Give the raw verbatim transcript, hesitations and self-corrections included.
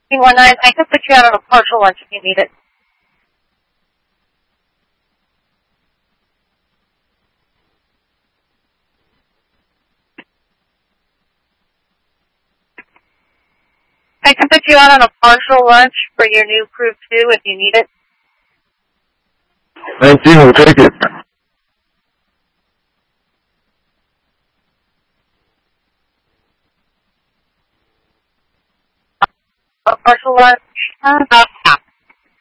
King one nine, I can put you out on a partial lunch if you need it. I can put you out on a partial lunch for your new crew two if you need it. Thank you. We'll take it. A partial lunch? Uh,